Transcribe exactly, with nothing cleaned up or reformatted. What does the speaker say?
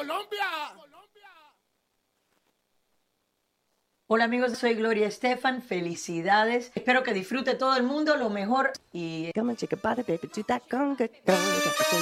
Hola amigos, soy Gloria Estefan, felicidades. Espero que disfrute todo el mundo lo mejor y Come and shake your body, baby, do that conga, conga.